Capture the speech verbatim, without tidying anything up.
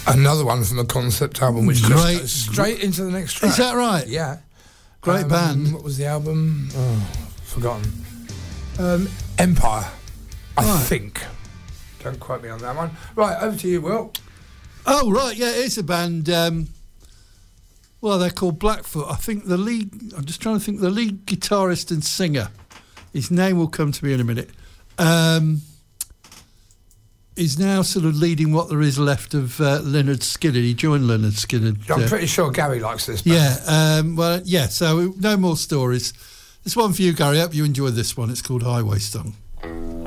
Another one from a concept album, which Great. just goes straight into the next track. Is that right? Yeah. Great um, band. What was the album? Oh, forgotten. Um, Empire, I Right. think. Don't quote me on that one. Right, over to you, Will. Oh, right, yeah, it's a band. Um, well, they're called Blackfoot. I think the lead, I'm just trying to think, the lead guitarist and singer, his name will come to me in a minute, um, is now sort of leading what there is left of uh, Lynyrd Skynyrd. He joined Lynyrd Skynyrd. I'm uh, pretty sure Gary likes this band. Yeah, um, well, yeah, so no more stories. This one for you, Gary. I hope you enjoy this one. It's called Highway Song.